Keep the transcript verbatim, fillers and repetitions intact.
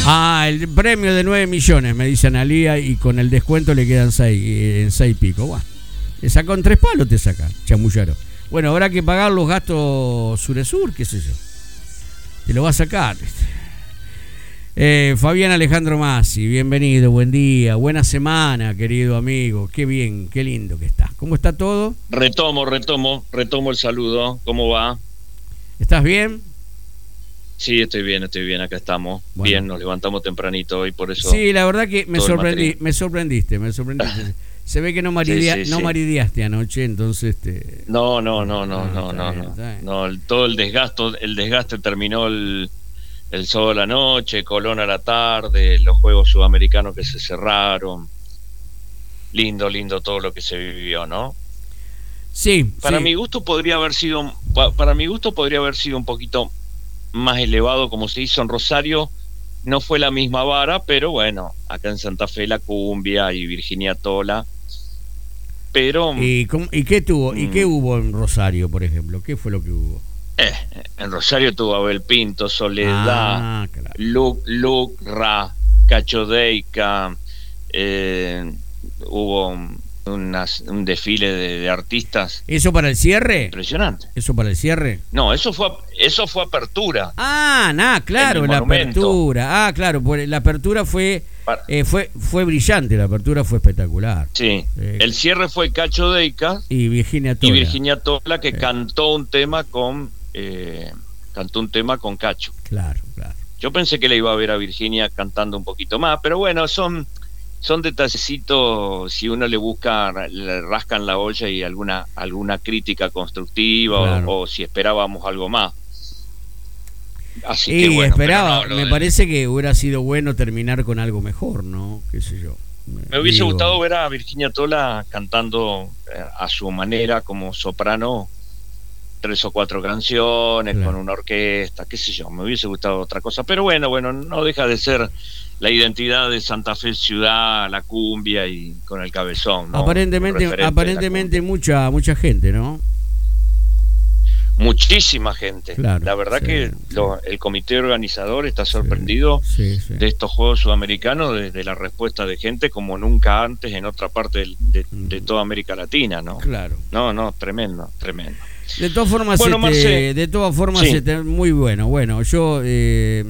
Ah, el premio de nueve millones, me dice Analía, y con el descuento le quedan seis, en seis y pico. Bueno, te saca en tres palos, te saca, chamullero. Bueno, habrá que pagar los gastos Suresur, qué sé yo. Te lo va a sacar. Eh, Fabián Alejandro Masi, bienvenido, buen día, buena semana, querido amigo. Qué bien, qué lindo que estás. ¿Cómo está todo? Retomo, retomo, retomo el saludo. ¿Cómo va? ¿Estás bien? Sí, estoy bien, estoy bien, acá estamos. Bueno. Bien, nos levantamos tempranito hoy, por eso... Sí, la verdad que me sorprendí, me sorprendiste, me sorprendiste. Se ve que no, maridia, sí, sí, no sí. maridiaste anoche, entonces... Este... No, no, no, no, no, no, no, no, no el, todo el desgaste, el desgaste terminó el, el sábado a la noche, Colón a la tarde, los Juegos Sudamericanos que se cerraron. Lindo, lindo todo lo que se vivió, ¿no? Sí. Para sí. mi gusto podría haber sido, para mi gusto podría haber sido un poquito más elevado como se hizo en Rosario. No fue la misma vara, pero bueno, acá en Santa Fe la cumbia y Virginia Tola. Pero ¿Y, cómo, y qué tuvo? Mm, ¿Y qué hubo en Rosario, por ejemplo? ¿Qué fue lo que hubo? Eh, en Rosario tuvo Abel Pinto, Soledad, ah, claro. Luc, Luc, Ra, Cacho Deica, eh, hubo Unas, un desfile de, de artistas. ¿Eso para el cierre? Impresionante. ¿Eso para el cierre? No, eso fue eso fue apertura. Ah, nada, claro, la monumento. apertura. Ah, claro, la apertura fue eh, fue fue brillante, la apertura fue espectacular. Sí. Eh, el cierre fue Cacho Deica y Virginia Tola. Y Virginia Tola que eh. cantó un tema con eh, cantó un tema con Cacho. Claro, claro. Yo pensé que le iba a ver a Virginia cantando un poquito más, pero bueno, son Son detallecitos, si uno le busca, le rascan la olla y alguna alguna crítica constructiva, claro. o, o si esperábamos algo más. Así y que bueno, esperaba, no, lo me de... parece que hubiera sido bueno terminar con algo mejor, ¿no? Qué sé yo. Me, me hubiese digo... gustado ver a Virginia Tola cantando eh, a su manera como soprano tres o cuatro canciones, claro. con una orquesta, qué sé yo, me hubiese gustado otra cosa, pero bueno, bueno, no deja de ser la identidad de Santa Fe ciudad, la cumbia y con el cabezón, ¿no? Aparentemente, aparentemente mucha mucha gente, ¿no? Muchísima gente. Claro, la verdad sí, que sí. Lo, el comité organizador está sorprendido sí, sí, sí. de estos Juegos Sudamericanos, de, de la respuesta de gente como nunca antes en otra parte de, de, de toda América Latina, ¿no? Claro. No, no, tremendo, tremendo. De todas formas, bueno, este, Marce, de todas formas, sí. este, muy bueno. Bueno, yo eh,